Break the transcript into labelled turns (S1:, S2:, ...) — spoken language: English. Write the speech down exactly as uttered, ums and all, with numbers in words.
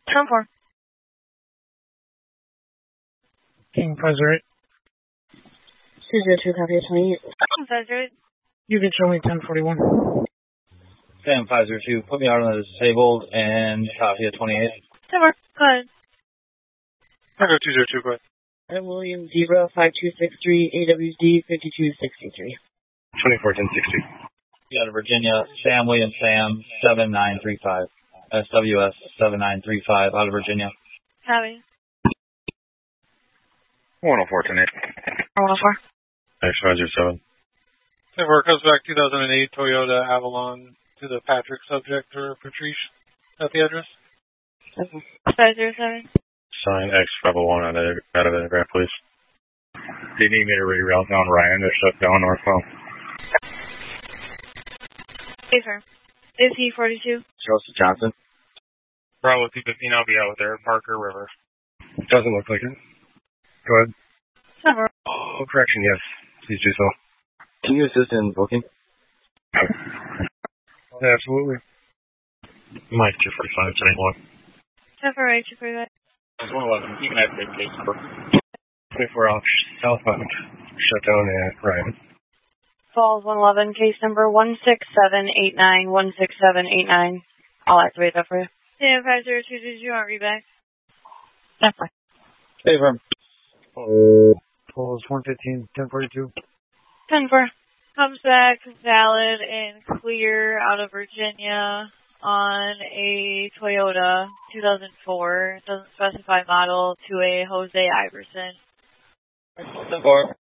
S1: ten four.
S2: King five zero eight.
S1: two zero two, copy of twenty-eight.
S3: five zero eight.
S2: You can show me ten forty-one.
S4: Sam five zero two, put me out on the disabled and copy of twenty-eight.
S3: ten four, go ahead.
S2: Echo two zero two, go ahead.
S1: And William zero five two six three, A W D fifty-two sixty-three.
S5: twenty-four ten sixty.
S4: Out of Virginia, Sam William Sam seven nine three five. S W S seven nine three five out of Virginia.
S3: Copy.
S5: one oh four ten eight.
S1: one oh four.
S5: X five zero seven.
S2: ten four comes back two thousand eight Toyota Avalon to the Patrick subject or Patrice at the address.
S3: five zero seven.
S5: Sign X five oh one out of, out of Intergraph, please. Do you need me to reroute down Ryan or shut down northbound?
S3: Affirm. Is he forty-two?
S4: Joseph Johnson.
S5: Bravo two fifteen, I'll be out there at Parker River. Doesn't look like it. Go ahead.
S3: ten four.
S5: Oh, correction, yes. Please do so.
S4: Can you assist in booking?
S5: Absolutely. Mike two forty-five, ten eighty-one.
S3: ten four eight, two forty-five.
S4: one eleven, you can have the case number.
S5: twenty-four off southbound. Shut down at Ryan.
S1: Falls one eleven, case number one six seven eight nine, one six seven eight nine. I'll activate that for you.
S3: Sam five zero two, did you want read back?
S1: That's fine.
S4: Hey, firm.
S2: Falls one fifteen, ten forty-two.
S3: ten four. Comes back valid and clear out of Virginia on a Toyota two thousand four. Doesn't specify model to a Jose Iverson.
S4: ten four.